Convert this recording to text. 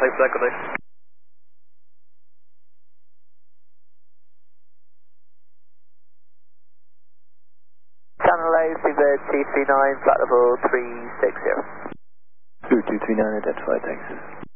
thanks for that, good night. Channel A, Seabird 239, flight level 360. Seabird 239, identified, thanks.